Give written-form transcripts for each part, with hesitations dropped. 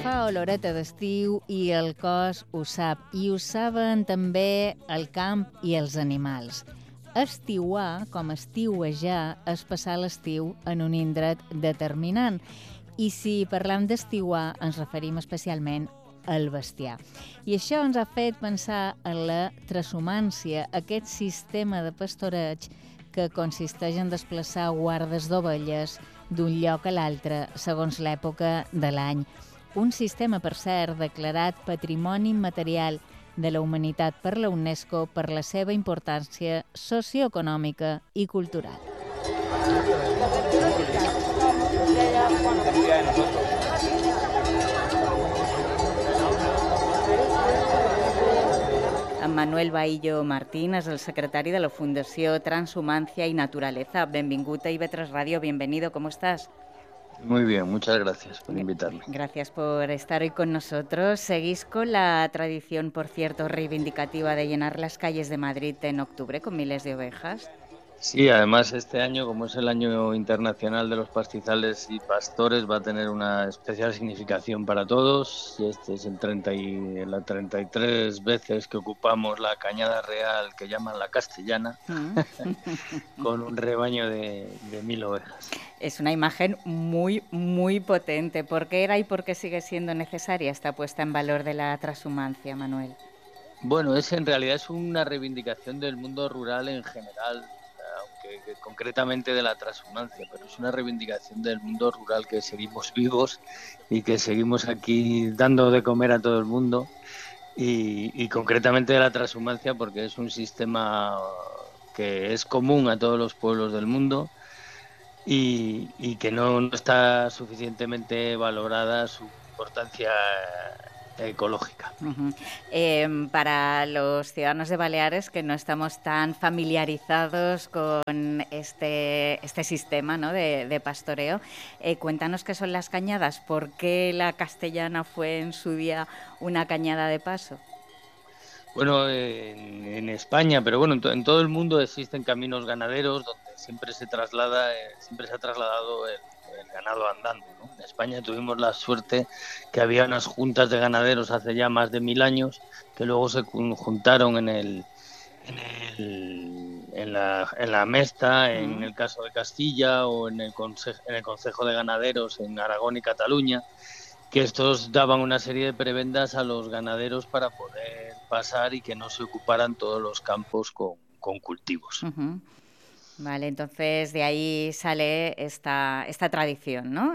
fa oloreta d'estiu i el cos ho sap. I ho saben també el camp i els animals. Estiuar, com estiuejar, és passar l'estiu en un indret determinant. I si parlam d'estiuar, ens referim especialment al bestiar. I això ens ha fet pensar en la transhumància, aquest sistema de pastoreig que consisteix en desplaçar guardes d'ovelles d'un lloc a l'altre segons l'època de l'any. Un sistema, per cert, declarat Patrimoni Immaterial de la Humanitat per la UNESCO per la seva importància socioeconòmica i cultural. En Manuel Bahillo Martín és el secretari de la Fundació Transhumància i Naturaleza. Benvingut a IB3 Radio, bienvenido, ¿cómo estás? Muy bien, muchas gracias por invitarme. Gracias por estar hoy con nosotros. Seguís con la tradición, por cierto, reivindicativa de llenar las calles de Madrid en octubre con miles de ovejas. Sí, además este año, como es el año internacional de los pastizales y pastores, va a tener una especial significación para todos. Este es la 33 veces que ocupamos la Cañada Real, que llaman la Castellana, con un rebaño de 1000 ovejas. Es una imagen muy, muy potente. ¿Por qué era y por qué sigue siendo necesaria esta puesta en valor de la transhumancia, Manuel? Bueno, en realidad es una reivindicación del mundo rural en general, aunque concretamente de la transhumancia, pero es una reivindicación del mundo rural, que seguimos vivos y que seguimos aquí dando de comer a todo el mundo, y concretamente de la transhumancia porque es un sistema que es común a todos los pueblos del mundo y que no está suficientemente valorada su importancia ecológica. Para los ciudadanos de Baleares que no estamos tan familiarizados con este sistema, ¿no?, de pastoreo, cuéntanos qué son las cañadas, por qué la Castellana fue en su día una cañada de paso. Bueno, en España, pero bueno, en todo el mundo existen caminos ganaderos donde siempre se ha trasladado el ganado andando, ¿no? En España tuvimos la suerte que había unas juntas de ganaderos hace ya más de 1000 años que luego se juntaron en la Mesta, en el caso de Castilla, o en el Consejo de Ganaderos en Aragón y Cataluña, que estos daban una serie de prebendas a los ganaderos para poder pasar y que no se ocuparan todos los campos con cultivos. Vale, entonces de ahí sale esta tradición, ¿no?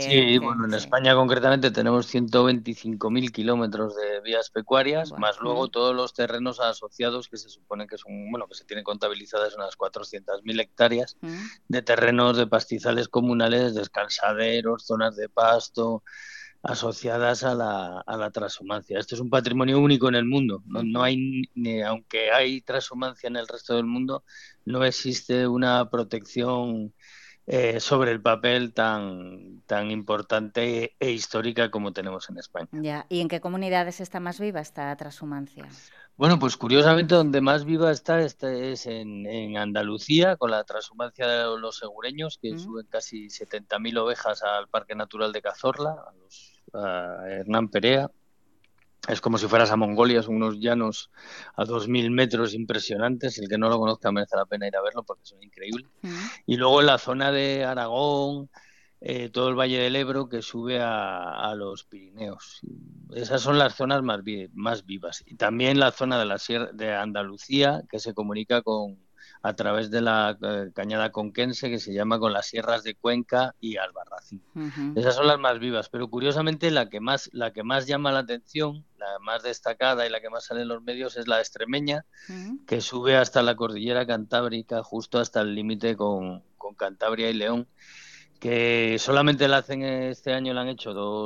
En España concretamente tenemos 125.000 kilómetros de vías pecuarias, más luego todos los terrenos asociados que se supone que son, que se tienen contabilizadas unas 400.000 hectáreas de terrenos de pastizales comunales, descansaderos, zonas de pasto, asociadas a la transhumancia. Este es un patrimonio único en el mundo. No hay, aunque hay transhumancia en el resto del mundo, no existe una protección sobre el papel tan importante e histórica como tenemos en España. Ya. ¿Y en qué comunidades está más viva esta transhumancia? Bueno, pues curiosamente donde más viva está es en Andalucía, con la transhumancia de los segureños, que suben casi 70.000 ovejas al Parque Natural de Cazorla, a Hernán Perea. Es como si fueras a Mongolia, son unos llanos a 2000 metros impresionantes. El que no lo conozca merece la pena ir a verlo porque son increíbles. Y luego en la zona de Aragón, todo el Valle del Ebro, que sube a los Pirineos. Esas son las zonas más vivas. Y también la zona de la Sierra de Andalucía, que se comunica a través de la cañada conquense, que se llama con las sierras de Cuenca y Albarracín. Esas son las más vivas, pero curiosamente la que más llama la atención, la más destacada y la que más sale en los medios es la extremeña, que sube hasta la cordillera cantábrica, justo hasta el límite con Cantabria y León, que solamente este año la han hecho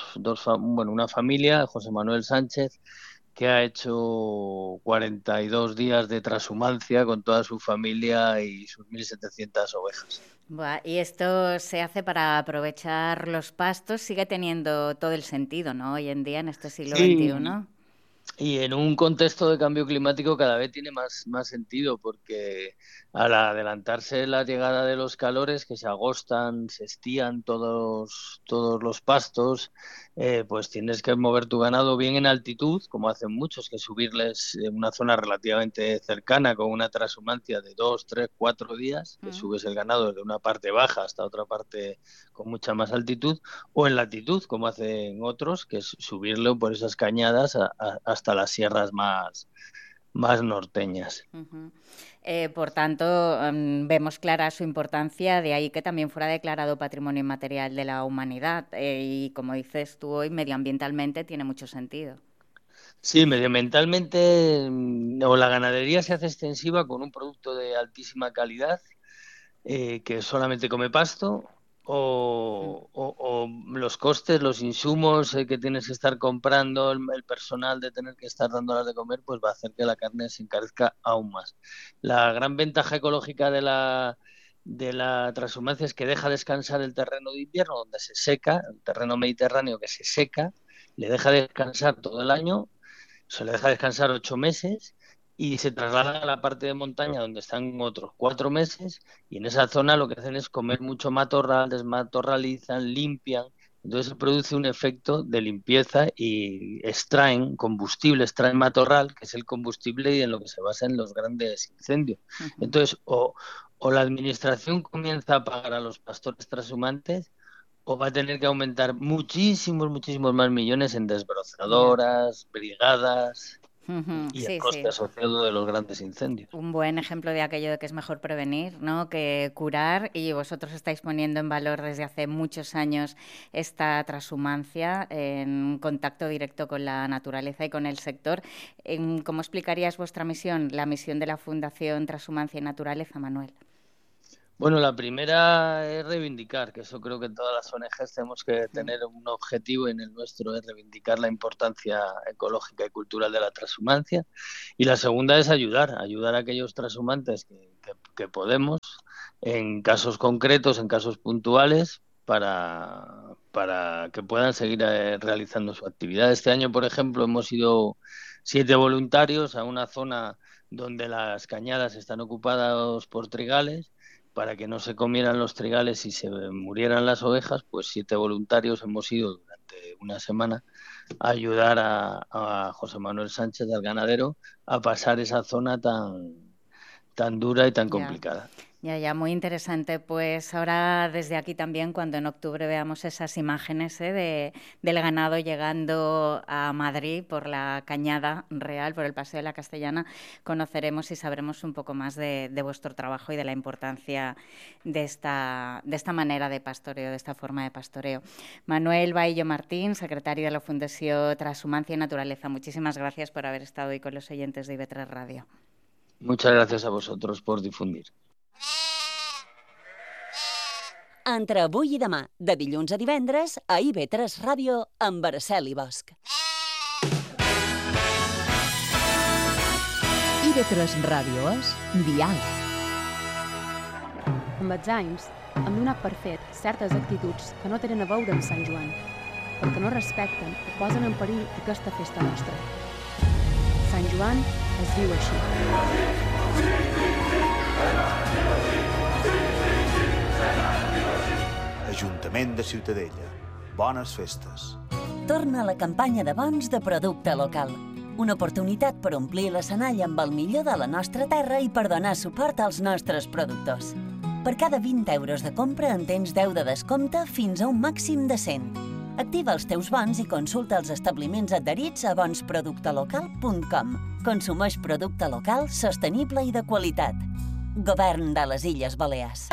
una familia, José Manuel Sánchez, que ha hecho 42 días de transhumancia con toda su familia y sus 1.700 ovejas. Y esto se hace para aprovechar los pastos, sigue teniendo todo el sentido, ¿no? Hoy en día, en este siglo XXI. Y en un contexto de cambio climático cada vez tiene más sentido, porque al adelantarse la llegada de los calores que se agostan, se estían todos los pastos, pues tienes que mover tu ganado bien en altitud, como hacen muchos, que subirles en una zona relativamente cercana con una transhumancia de 2, 3, 4 días, que subes el ganado desde una parte baja hasta otra parte con mucha más altitud, o en latitud, como hacen otros, que es subirlo por esas cañadas hasta las sierras más norteñas. Uh-huh. Por tanto, vemos clara su importancia, de ahí que también fuera declarado Patrimonio Inmaterial de la Humanidad. Y como dices tú hoy, medioambientalmente tiene mucho sentido. Sí, medioambientalmente, o la ganadería se hace extensiva con un producto de altísima calidad, que solamente come pasto, o los costes, los insumos que tienes que estar comprando, el personal de tener que estar dándolas de comer, pues va a hacer que la carne se encarezca aún más. La gran ventaja ecológica de la transhumancia es que deja descansar el terreno de invierno, donde se seca, el terreno mediterráneo que se seca, le deja descansar todo el año, se le deja descansar 8 meses y se traslada a la parte de montaña donde están otros 4 meses, y en esa zona lo que hacen es comer mucho matorral, desmatorralizan, limpian, entonces se produce un efecto de limpieza y extraen combustible, extraen matorral, que es el combustible y en lo que se basan los grandes incendios. Entonces, o la administración comienza a pagar a los pastores trashumantes, o va a tener que aumentar muchísimos más millones en desbrozadoras, brigadas y el Sí, coste sí. asociado de los grandes incendios. Un buen ejemplo de aquello de que es mejor prevenir, ¿no?, que curar, y vosotros estáis poniendo en valor desde hace muchos años esta transhumancia en contacto directo con la naturaleza y con el sector. ¿Cómo explicarías vuestra misión, la misión de la Fundación Transhumancia y Naturaleza, Manuel? Bueno, la primera es reivindicar, que eso creo que en todas las ONGs tenemos que tener un objetivo, y en el nuestro es reivindicar la importancia ecológica y cultural de la transhumancia. Y la segunda es ayudar a aquellos transhumantes que podemos, en casos concretos, en casos puntuales, para que puedan seguir realizando su actividad. Este año, por ejemplo, hemos ido 7 voluntarios a una zona donde las cañadas están ocupadas por trigales, para que no se comieran los trigales y se murieran las ovejas. Pues 7 voluntarios hemos ido durante una semana a ayudar a José Manuel Sánchez, al ganadero, a pasar esa zona tan dura y tan complicada. Ya, muy interesante. Pues ahora desde aquí también, cuando en octubre veamos esas imágenes del ganado llegando a Madrid por la Cañada Real, por el Paseo de la Castellana, conoceremos y sabremos un poco más de vuestro trabajo y de la importancia de esta manera de pastoreo, de esta forma de pastoreo. Manuel Baillo Martín, secretario de la Fundación Transhumancia y Naturaleza, muchísimas gracias por haber estado hoy con los oyentes de IB3 Radio. Muchas gracias a vosotros por difundir. Entre avui i demà, de dilluns a divendres, a IB3 Ràdio, amb Araceli Bosch. IB3 Ràdio és diàleg. Amb els anys, hem donat per fet certes actituds que no tenen a veure amb Sant Joan, perquè no respecten o posen en perill aquesta festa nostra. Sant Joan es diu així. Ajuntament de Ciutadella. Bones festes. Torna la campanya de bons de producte local. Una oportunitat per omplir l'escenari amb el millor de la nostra terra i per donar suport als nostres productors. Per cada 20 euros de compra en tens 10 de descompte fins a un màxim de 100. Activa els teus bons i consulta els establiments adherits a bonsproductelocal.com. Consumeix producte local, sostenible i de qualitat. Govern de les Illes Balears.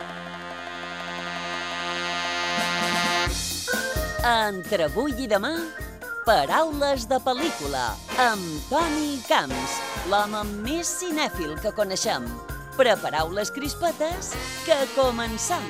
Entre avui i demà, paraules de pel·lícula, amb Toni Camps, l'home més cinèfil que coneixem. Prepareu les crispetes, que comencem!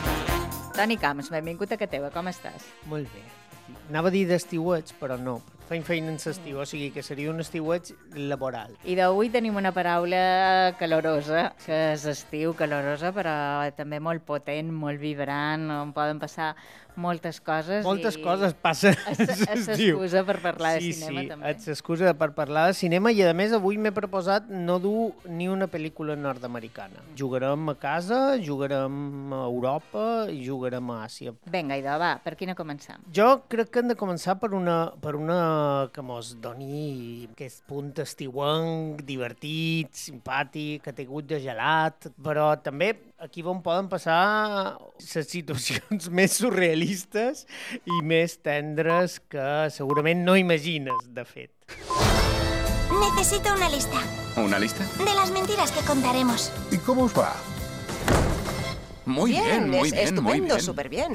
Toni Camps, benvingut a casa teva, com estàs? Molt bé. Anava a dir d'estiuets, però no. fem feina en l'estiu, o sigui que seria un estiuet laboral. I d'avui tenim una paraula calorosa, que és estiu, calorosa, però també molt potent, molt vibrant, on poden passar moltes coses. Moltes coses passen a l'estiu. És l'excusa per parlar de cinema, també. Sí, és l'excusa per parlar de cinema i, a més, avui m'he proposat no dur ni una pel·lícula nord-americana. Jugarem a casa, jugarem a Europa i jugarem a Àsia. Vinga, idò, va, per quina començam? Jo crec que hem de començar per una que mos doni aquest punt estiuenc, divertit, simpàtic, que té gust de gelat, però també aquí on poden passar les situacions més surrealistes i més tendres que segurament no imagines, de fet. Necesito una lista. ¿Una lista? De las mentiras que contaremos. ¿Y cómo os va? Muy bien, muy bien, estupendo, muy bien. súper bien.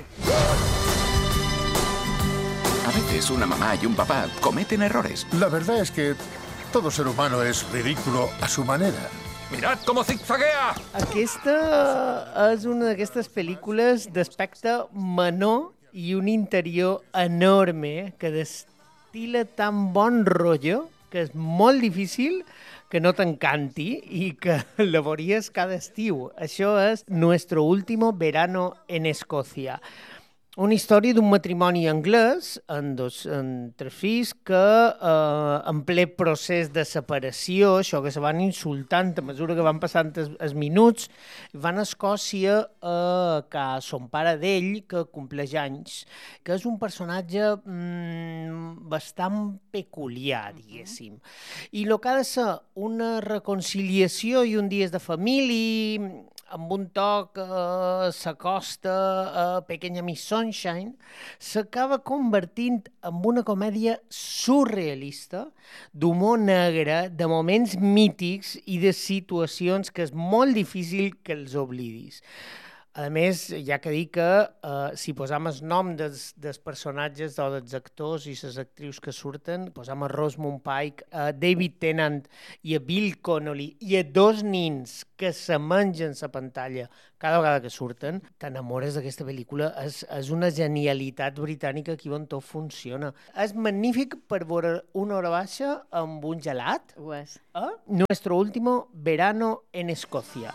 A veces una mamá y un papá cometen errores. La verdad es que todo ser humano es ridículo a su manera. ¡Mirad cómo zigzaguea! Aquesta és una d'aquestes pel·lícules d'aspecte menor i un interior enorme que destila tan bon rotllo que és molt difícil que no t'encanti i que la veuries cada estiu. Això és Nuestro último verano en Escòcia. Una història d'un matrimoni anglès en tres fills que en ple procés de separació, això que se van insultant a mesura que van passant els minuts, van a Escòcia a son pare d'ell, que compleix anys, que és un personatge bastant peculiar, diguéssim. I el que ha de ser una reconciliació i un dies de família, amb un toc s'acosta a Pequeña Miss Sunshine, s'acaba convertint en una comèdia surrealista, d'humor negre, de moments mítics i de situacions que és molt difícil que els oblidis. A més, ja que dir que si posam el nom dels personatges o dels actors i les actrius que surten, posam a Rosamund Pike, a David Tennant i a Bill Connolly i a dos nins que se mengen la pantalla cada vegada que surten, t'enamores d'aquesta pel·lícula. És una genialitat britànica aquí on tot funciona. És magnífic per veure una hora baixa amb un gelat. Ho és. Nuestro último verano en Escocia.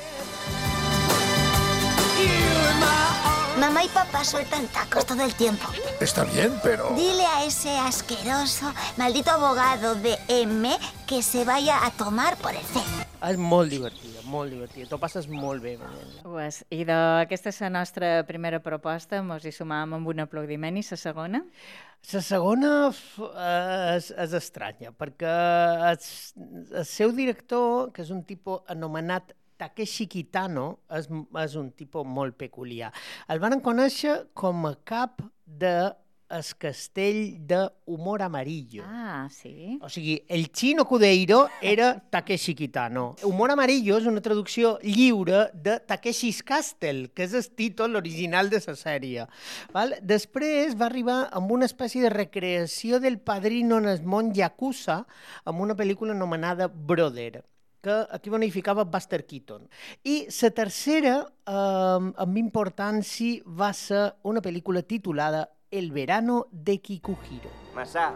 Mamá y papá sueltan tacos todo el tiempo. Está bien, pero... Dile a ese asqueroso, maldito abogado de M que se vaya a tomar por el C. És molt divertida, molt divertida. T'ho passes molt bé. Ho és. I aquesta és la nostra primera proposta. Mos hi sumàvem amb un aplaudiment. I la segona? La segona és estranya, perquè el seu director, que és un tipus anomenat Takeshi Kitano, és un tipus molt peculiar. El van conèixer com a cap del castell d'Humor Amarillo. Ah, sí? O sigui, el Chino Cudeiro era Takeshi Kitano. Humor Amarillo és una traducció lliure de Takeshi's Castle, que és el títol original de la sèrie. Després va arribar amb una espècie de recreació del Padrino en el món Yakuza, amb una pel·lícula anomenada Brother, que aquí bonificava Buster Keaton. I la tercera, amb importància, va ser una pel·lícula titulada El verano de Kikuhiro. Masao,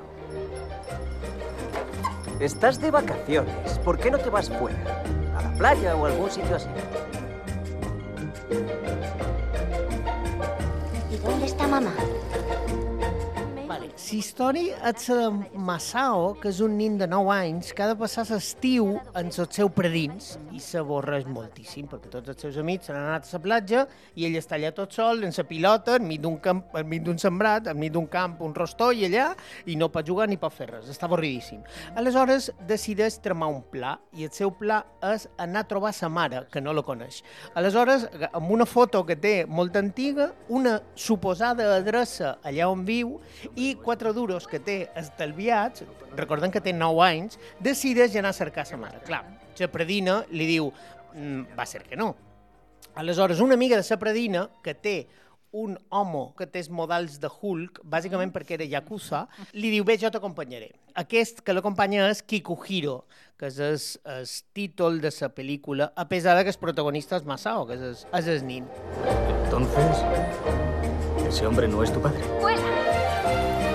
estás de vacaciones. ¿Por qué no te vas fuera? ¿A la playa o algún sitio así? ¿Y dónde está mamá? La història és de Masao, que és un nin de 9 anys, que ha de passar l'estiu en el seu predins i s'avorreix moltíssim, perquè tots els seus amics s'han anat a la platja i ell està allà tot sol, en la pilota, enmig d'un sembrat, enmig d'un camp, un rostoll allà, i no pot jugar ni pot fer res, està avorridíssim. Aleshores decideix tramar un pla, i el seu pla és anar a trobar sa mare, que no la coneix. Aleshores, amb una foto que té molt antiga, una suposada adreça allà on viu i 4 duros que té estalviats, recordem que té 9 anys, decideix anar a cercar sa mare. Clar, la predina li diu, va ser que no. Aleshores, una amiga de la predina, que té un home que té els modals de Hulk, bàsicament perquè era Yakuza, li diu, bé, jo t'acompanyaré. Aquest que l'acompanya és Kikuhiro, que és el títol de la pel·lícula, a pesar que el protagonista és Masao, que és el nin. Entonces, ese hombre no es tu padre. ¡Fuera!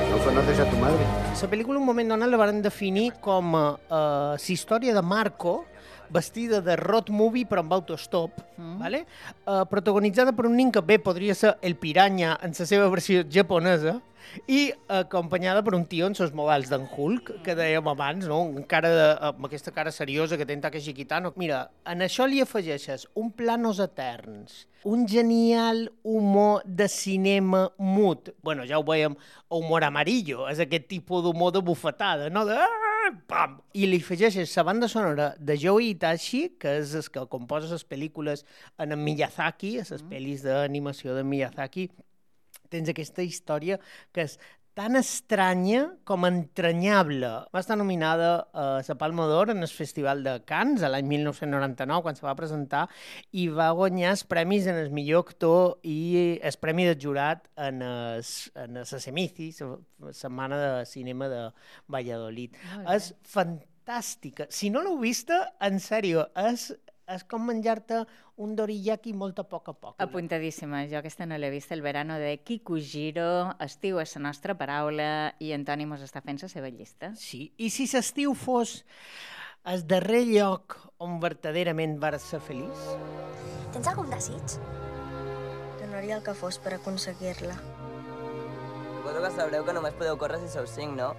¿No conoces a tu madre? La pel·lícula un moment donat la van definir com la història de Marco vestida de road movie però amb autostop, vale? Protagonitzada per un nin que bé podria ser el Piranha en la seva versió japonesa i acompanyada per un tio en els models d'en Hulk, que dèiem abans, no? Amb aquesta cara seriosa que té en Takeshi Kitano. Mira, en això li afegeixes un planos eterns, un genial humor de cinema mut. Bueno, ja ho veiem, humor amarillo, és aquest tipus d'humor de bufetada, no? Pam! I li afegeixes la banda sonora de Joe Itachi, que és el que composa les pel·lícules en Miyazaki, les pel·lis d'animació de Miyazaki. Tens aquesta història que és tan estranya com entranyable. Va estar nominada a la Palma d'Or en el Festival de Cannes l'any 1999, quan se va presentar, i va guanyar els premis en el millor actor i el premi del jurat en la Semicici, la Setmana de Cinema de Valladolid. És fantàstica. Si no l'heu vista, en sèrio, és com menjar-te un doriyaki molt a poc. Apuntadíssima. Jo aquesta no l'he vista. El verano de Kikujiro, estiu és la nostra paraula i Antoni mos està fent la seva llista. Sí, i si l'estiu fos el darrer lloc on verdaderament vas ser feliç? Tens algun desig? Donaria el que fos per aconseguir-la. Suposo que sabreu que només podeu córrer si sou 5, no?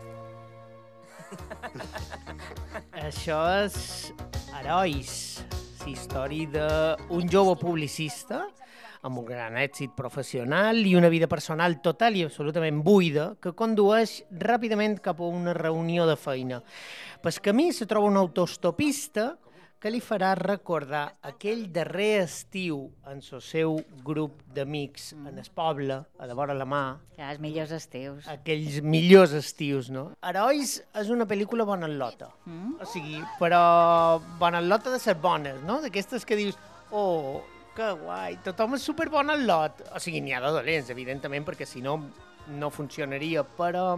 Això és Herois, la història d'un jove publicista amb un gran èxit professional i una vida personal total i absolutament buida que condueix ràpidament cap a una reunió de feina. Pel camí se troba un autostopista que li farà recordar aquell darrer estiu en el seu grup d'amics en el poble, a de vora la mà. Ja, els millors estius. Aquells millors estius, no? Herois és una pel·lícula bonalota. O sigui, però bonalota de ser bones, no? D'aquestes que dius, oh, que guai, tothom és superbonalot. O sigui, n'hi ha de dolents, evidentment, perquè si no, no funcionaria, però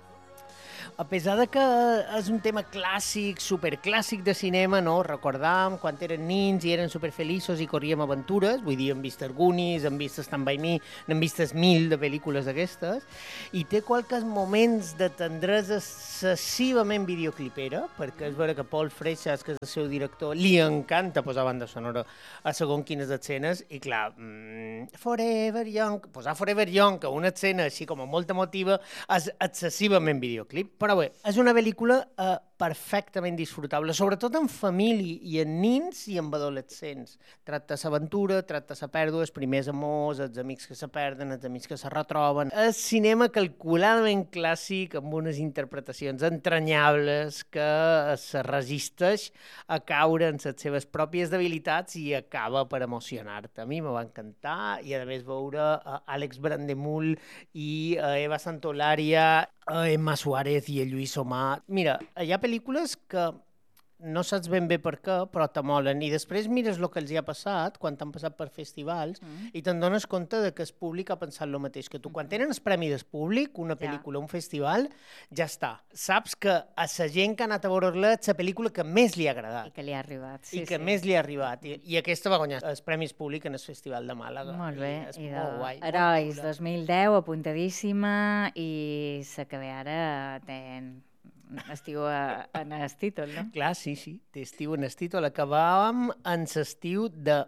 a pesar de que és un tema clàssic, superclàssic de cinema, no? Recordam quan eren nins i eren superfeliços i corríem aventures, vull dir, hem vist Goonies, hem vist Stand By Me, n'hem vist 1000 de pel·lícules d'aquestes, i té qualques moments de tendresa excessivament videoclipera, perquè és vera que Paul Freixas, que és el seu director, li encanta posar banda sonora a segons quines escenes, i clar, Forever Young, posar Forever Young, que una escena així com molt emotiva, és excessivament videoclip. Però bé, és una pel·lícula perfectament disfrutable, sobretot en família i en nins i en adolescents. Tracta l'aventura, tracta la pèrdua, els primers amors, els amics que se perden, els amics que se retroben. És cinema calculadament clàssic amb unes interpretacions entranyables que se resisteix a caure en les seves pròpies debilitats i acaba per emocionar-te. A mi me va encantar i a més veure Àlex Brandemul i Eva Santolària, Emma Suárez i el Lluís Omar. Mira, hi ha pel·lícules que no saps ben bé per què, però t'amolen. I després mires el que els hi ha passat quan t'han passat per festivals i te'n dones compte de que el públic ha pensat el mateix que tu. Quan tenen el premi del públic, una pel·lícula, un festival, ja està. Saps que a la gent que ha anat a veure-la és la pel·lícula que més li ha agradat. I que li ha arribat. I que més li ha arribat. I aquesta va guanyar els premis públics en el Festival de Màlaga. Molt bé. És molt guai. Herois 2010, apuntadíssima, i s'acabé ara estiu en el títol, no? Clar, sí, té estiu en el títol. Acabàvem en l'estiu de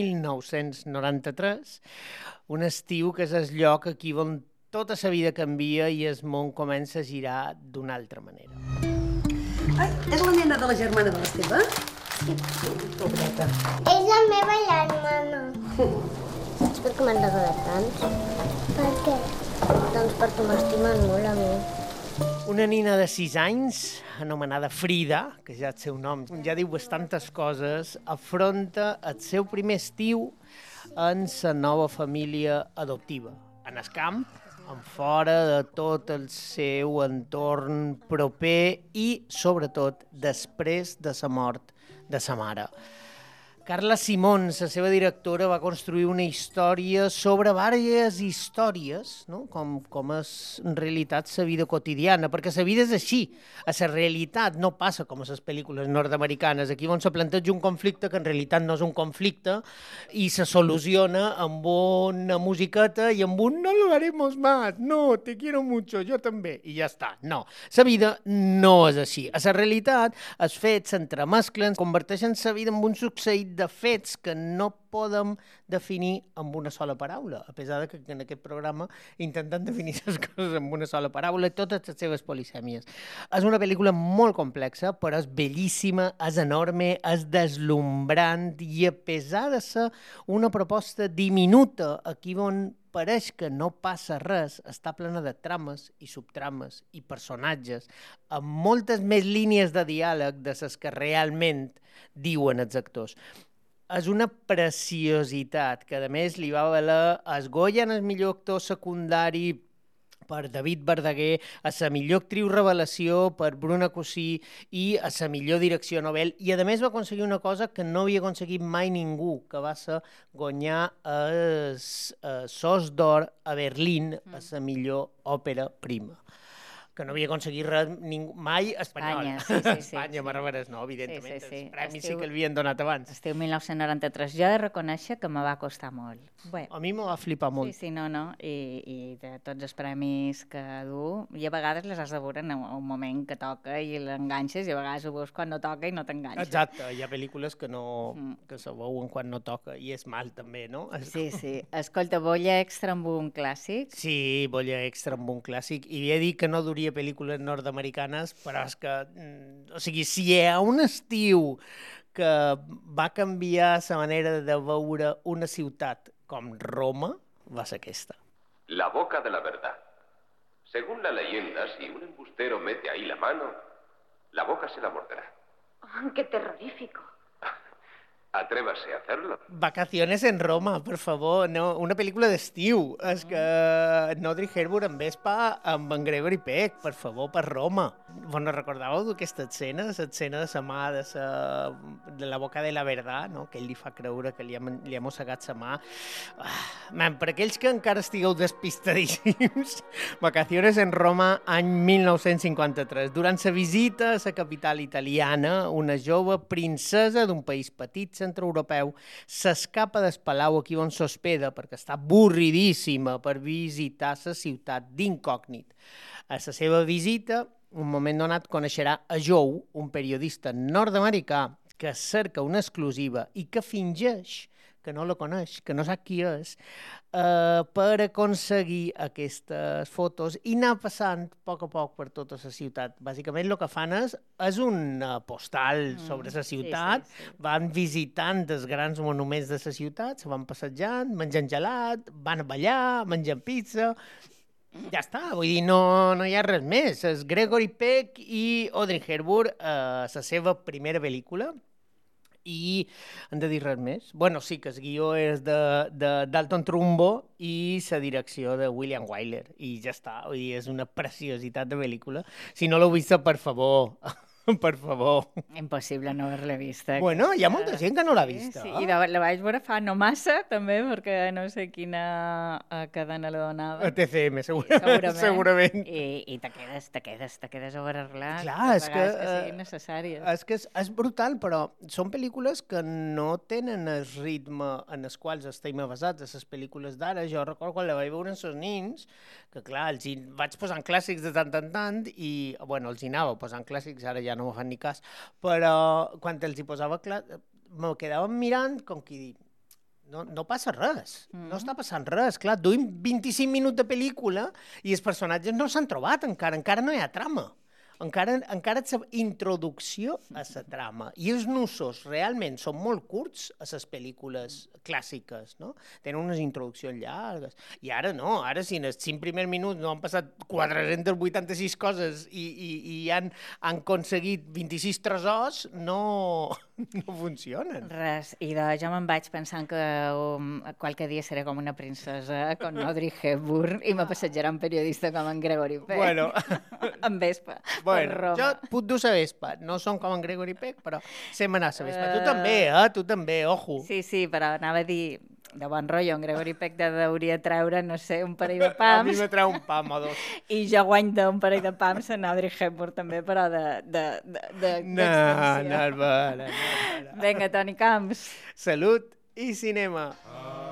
1993, un estiu que és el lloc aquí on tota la vida canvia i el món comença a girar d'una altra manera. Ai, és la nena de la germana de l'Esteve? Sí, pobreta. És la meva germana. Saps per què m'han regalat tants? Per què? Doncs perquè m'estimen molt a mi. Una nina de 6 anys, anomenada Frida, que ja el seu nom ja diu bastantes coses, afronta el seu primer estiu en la nova família adoptiva. En el camp, en fora de tot el seu entorn proper i, sobretot, després de la mort de sa mare. Carla Simón, la seva directora, va construir una història sobre diverses històries, no? com és en realitat la vida quotidiana, perquè la vida és així. A la realitat no passa com a les pel·lícules nord-americanes, aquí on se planteja un conflicte que en realitat no és un conflicte i se soluciona amb una musiqueta i amb un no lo haremos más, no, te quiero mucho, yo també, i ja està. No, la vida no és així. A la realitat els fets s'entremesclen, converteixen la vida en un succeït de fets que no podem definir amb una sola paraula, a pesar de que en aquest programa intentem definir les coses amb una sola paraula, totes les seves polisèmies. És una pel·lícula molt complexa, però és bellíssima, és enorme, és deslumbrant i a pesar de ser una proposta diminuta, aquí on pareix que no passa res, està plena de trames i subtrames i personatges, amb moltes més línies de diàleg de les que realment diuen els actors. És una preciositat, que a més li va valer el Goya en el millor actor secundari per David Verdaguer, a la millor actriu revelació per Bruna Cosí i a la millor direcció Nobel. I a més va aconseguir una cosa que no havia aconseguit mai ningú, que va ser guanyar el Sos d'Or a Berlín a la millor òpera prima, que no havia aconseguit res mai espanyol. Espanya, Marraveres, no, evidentment. Els premis sí que l'havien donat abans. Estiu 1993. Jo he de reconèixer que me va costar molt. A mi me va flipar molt. Sí, no. I de tots els premis que du, i a vegades les has de veure en un moment que toca i l'enganxes, i a vegades ho veus quan no toca i no t'enganxes. Exacte, hi ha pel·lícules que se veuen quan no toca, i és mal també, no? Sí. Escolta, Bolla Extra amb un clàssic? Sí, Bolla Extra amb un clàssic. I havia dit que no duria pel·lícules nord-americanes, però és que, o sigui, si hi ha un estiu que va canviar la manera de veure una ciutat com Roma, va ser aquesta. La boca de la verdad. Según la leyenda, si un embustero mete ahí la mano, la boca se la morderá. Oh, ¡qué terrorífico! Atrévase a hacerlo. Vacaciones en Roma, per favor. No, una pel·lícula d'estiu. És que Audrey Hepburn en Vespa amb en Gregory Peck, per favor, per Roma. Vos no recordàveu d'aquesta escena? L'escena de la mà de la boca de la verdad, no? Que ell li fa creure que li ha mossegat la mà. Per aquells que encara estigueu despistadíssims, Vacaciones en Roma, any 1953. Durant la visita a la capital italiana, una jove princesa d'un país petit centroeuropeu s'escapa del palau aquí on s'hospeda perquè està avorridíssima per visitar la ciutat d'incògnit. A la seva visita, un moment donat, coneixerà a Joe, un periodista nord-americà que cerca una exclusiva i que fingeix que no la coneix, que no sap qui és, per aconseguir aquestes fotos i anar passant a poc per tota la ciutat. Bàsicament el que fan és un postal sobre la ciutat, van visitant els grans monuments de la ciutat, se van passejant, menjant gelat, van a ballar, menjant pizza. Ja està, vull dir, no hi ha res més. És Gregory Peck i Audrey Hepburn, la seva primera pel·lícula. I hem de dir res més? Bueno, sí, que el guió és de Dalton Trumbo i la direcció de William Wyler. I ja està, vull dir, és una preciositat de pel·lícula. Si no l'heu vista, per favor, per favor. Impossible no haver-la vista. Bueno, hi ha molta gent que no l'ha vista. Sí, i la vaig veure fa no massa, també, perquè no sé quina cadena la donava. A TCM, segurament. I te quedes a veure-la. Clar, és que siguin necessàries. És que és brutal, però són pel·lícules que no tenen el ritme en els quals estem basats, les pel·lícules d'ara. Jo recordo quan la vaig veure amb els nins, que clar, els vaig posant clàssics de tant en tant, i, bueno, els hi anava posant clàssics, ara ja no me fan ni cas, però quan els hi posava me quedàvem mirant com qui dir, no passa res, no està passant res, clar, duim 25 minuts de pel·lícula i els personatges no s'han trobat encara no hi ha trama. Encara és la introducció a la trama. I els nusos realment són molt curts a les pel·lícules clàssiques, no? Tenen unes introduccions llargues. I ara no, ara si en els 5 primers minuts no han passat 486 coses i han aconseguit 26 tresors, no no funcionen. Res, i jo me'n vaig pensant que qualque dia seré com una princesa con Audrey Hepburn i me passatjarà un periodista com en Gregory Peck. Bueno. En Vespa, bueno, per Roma. Jo puc dur la Vespa, no som com en Gregory Peck, però sé manar la Vespa. Tu també, tu també, ojo. Sí, però anava a dir, de bon rotllo, en Gregory Peck deuria treure, no sé, un parell de pams. A mi me treu un pam o dos. I jo guany d'un parell de pams en Audrey Hepburn també, però d'extensió. No. Vinga, Toni Camps. Salut i cinema.